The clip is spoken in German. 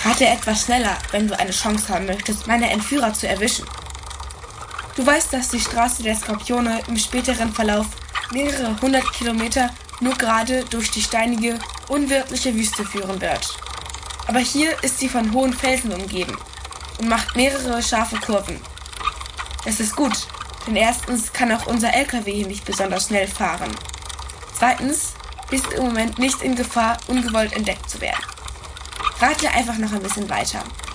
Rate etwas schneller, wenn du eine Chance haben möchtest, meine Entführer zu erwischen. Du weißt, dass die Straße der Skorpione im späteren Verlauf mehrere 100 Kilometer nur gerade durch die steinige, unwirtliche Wüste führen wird. Aber hier ist sie von hohen Felsen umgeben und macht mehrere scharfe Kurven. Das ist gut, denn erstens kann auch unser LKW hier nicht besonders schnell fahren. Zweitens bist du im Moment nicht in Gefahr, ungewollt entdeckt zu werden. Rate einfach noch ein bisschen weiter.